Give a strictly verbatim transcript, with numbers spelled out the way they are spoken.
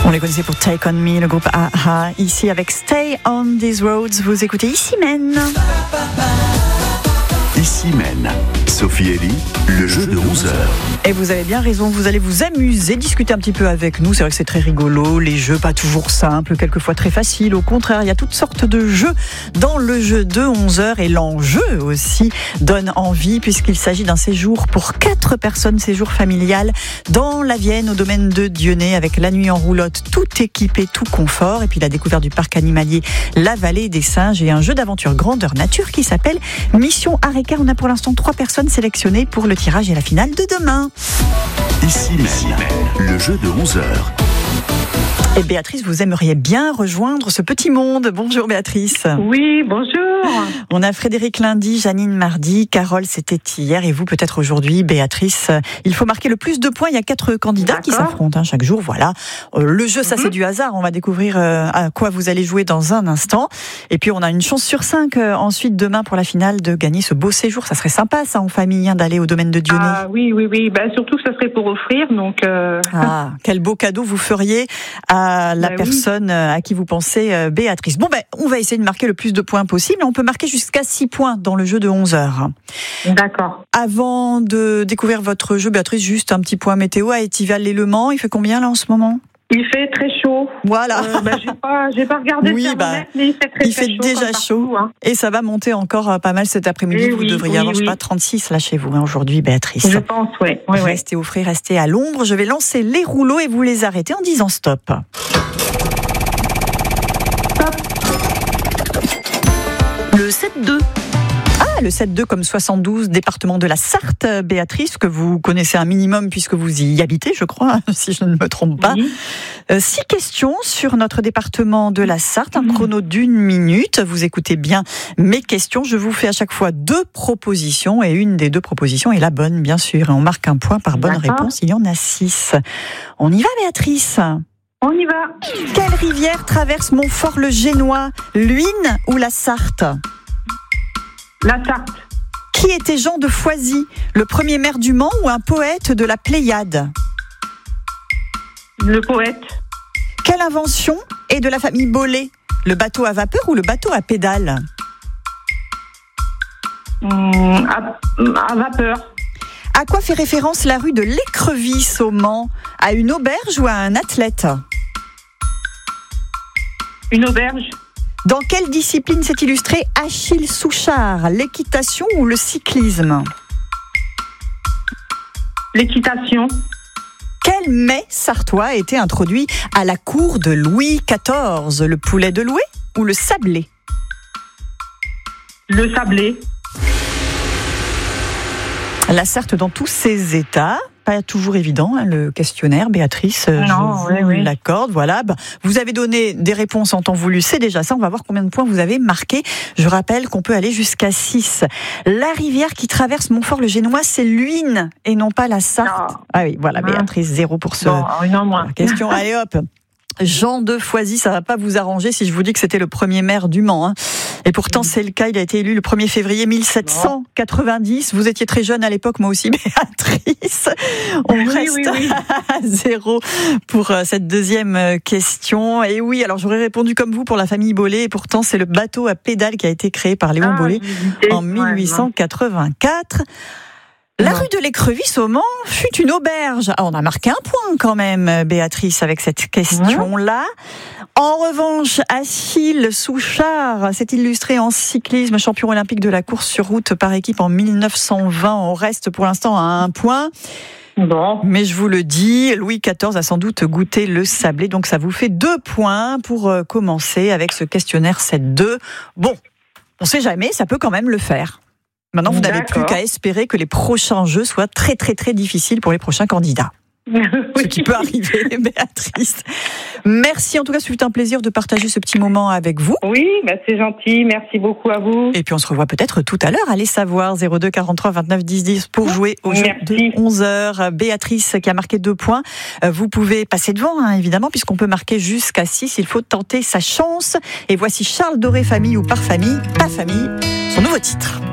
On les connaissait pour Take On Me, le groupe A A. Ici avec Stay On These Roads, vous écoutez Ici Men. Ici Men, Sophie Elie, le jeu de onze heures. Et vous avez bien raison, vous allez vous amuser, discuter un petit peu avec nous. C'est vrai que c'est très rigolo, les jeux pas toujours simples, quelquefois très faciles. Au contraire, il y a toutes sortes de jeux dans le jeu de onze heures. Et l'enjeu aussi donne envie, puisqu'il s'agit d'un séjour pour quatre personnes, séjour familial dans la Vienne, au domaine de Dieunay, avec la nuit en roulotte, tout équipé, tout confort. Et puis la découverte du parc animalier La Vallée des Singes et un jeu d'aventure grandeur nature qui s'appelle Mission Areca. On a pour l'instant trois personnes sélectionnées pour le tirage et la finale de demain. Ici Men, le jeu de onze heures. Et Béatrice, vous aimeriez bien rejoindre ce petit monde. Bonjour Béatrice. Oui, bonjour. On a Frédéric lundi, Janine mardi, Carole c'était hier et vous peut-être aujourd'hui. Béatrice, il faut marquer le plus de points. Il y a quatre candidats D'accord. qui s'affrontent hein, chaque jour. Voilà. Euh, le jeu, ça mm-hmm. c'est du hasard. On va découvrir euh, à quoi vous allez jouer dans un instant. Et puis on a une chance sur cinq euh, ensuite demain pour la finale de gagner ce beau séjour. Ça serait sympa ça en famille hein, d'aller au domaine de Dieunay. Ah oui, oui, oui. Bah, surtout que ça serait pour offrir. Donc. Euh... Ah, quel beau cadeau vous feriez à la bah, personne oui. à qui vous pensez, Béatrice. Bon ben, on va essayer de marquer le plus de points possible. On peut marquer jusqu'à six points dans le jeu de onze heures. D'accord. Avant de découvrir votre jeu, Béatrice, juste un petit point météo à Étival-les-Le Mans. Il fait combien là en ce moment ? Il fait très chaud. Voilà. Euh, bah, j'ai pas, j'ai pas regardé oui, le thermomètre, bah, mais il fait très, il très fait chaud. déjà chaud. Partout, hein. Et ça va monter encore pas mal cet après-midi. Et vous oui, devriez oui, avoir, oui. je sais pas, trente-six là chez vous hein, aujourd'hui, Béatrice. Je pense, oui. oui restez oui. au frais, restez à l'ombre. Je vais lancer les rouleaux et vous les arrêtez en disant stop. Stop. Le sept deux. Ah, le sept deux comme soixante-douze, département de la Sarthe, Béatrice, que vous connaissez un minimum puisque vous y habitez, je crois, si je ne me trompe pas. Oui. Euh, six questions sur notre département de la Sarthe, un chrono d'une minute. Vous écoutez bien mes questions. Je vous fais à chaque fois deux propositions et une des deux propositions est la bonne, bien sûr. Et on marque un point par bonne D'accord. réponse. Il y en a six. On y va, Béatrice ? On y va. Quelle rivière traverse Montfort-le-Génois, l'Huisne ou la Sarthe ? La Sarthe. Qui était Jean de Foisy, le premier maire du Mans ou un poète de la Pléiade ? Le poète. Quelle invention est de la famille Bollé ? Le bateau à vapeur ou le bateau à pédales ? Hum, à, à vapeur. À quoi fait référence la rue de l'Écrevisse au Mans ? À une auberge ou à un athlète ? Une auberge. Dans quelle discipline s'est illustré Achille Souchard ? L'équitation ou le cyclisme ? L'équitation. Quel mets sartois a été introduit à la cour de Louis quatorze ? Le poulet de Loué ou le sablé ? Le sablé. La Sarthe dans tous ses états. Pas toujours évident, hein, le questionnaire, Béatrice. Non, je oui, vous oui. l'accorde. Voilà. Bah, vous avez donné des réponses en temps voulu, c'est déjà ça. On va voir combien de points vous avez marqué. Je rappelle qu'on peut aller jusqu'à six. La rivière qui traverse Montfort-le-Génois, c'est l'Huisne et non pas la Sarthe. Non. Ah oui, voilà, Béatrice, zéro pour ce. Bon, non, moins. Question, allez hop. Jean de Foisy, ça va pas vous arranger si je vous dis que c'était le premier maire du Mans. Hein. Et pourtant, c'est le cas. Il a été élu le premier février mille sept cent quatre-vingt-dix. Vous étiez très jeune à l'époque, moi aussi, Béatrice. On oui, reste oui, oui. à zéro pour cette deuxième question. Et oui, alors j'aurais répondu comme vous pour la famille Bollé. Et pourtant, c'est le bateau à pédales qui a été créé par Léon ah, Bollé en mille huit cent quatre-vingt-quatre. La rue de l'Écrevisse au Mans fut une auberge. Ah, on a marqué un point quand même, Béatrice, avec cette question-là. En revanche, Achille Souchard s'est illustré en cyclisme, champion olympique de la course sur route par équipe en mille neuf cent vingt. On reste pour l'instant à un point. Bon. Mais je vous le dis, Louis quatorze a sans doute goûté le sablé, donc ça vous fait deux points pour commencer avec ce questionnaire sept deux. Bon, on sait jamais, ça peut quand même le faire. Maintenant, vous n'avez plus qu'à espérer que les prochains jeux soient très, très, très difficiles pour les prochains candidats. Oui. Ce qui peut arriver, Béatrice. Merci, en tout cas, ce fut un plaisir de partager ce petit moment avec vous. Oui, bah c'est gentil, merci beaucoup à vous. Et puis on se revoit peut-être tout à l'heure, allez savoir, zéro deux quarante-trois vingt-neuf dix dix pour jouer au jeu merci. de onze heures. Béatrice qui a marqué deux points, vous pouvez passer devant, hein, évidemment, puisqu'on peut marquer jusqu'à six, il faut tenter sa chance. Et voici Charles Doré, Famille ou par famille, pas famille, son nouveau titre.